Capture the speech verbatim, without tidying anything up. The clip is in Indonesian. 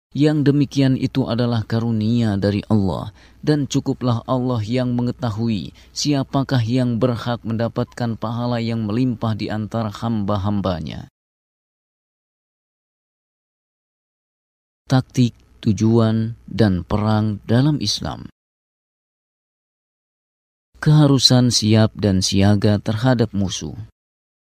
Yang demikian itu adalah karunia dari Allah, dan cukuplah Allah yang mengetahui siapakah yang berhak mendapatkan pahala yang melimpah di antara hamba-hambanya. Taktik, tujuan, dan perang dalam Islam. Keharusan siap dan siaga terhadap musuh.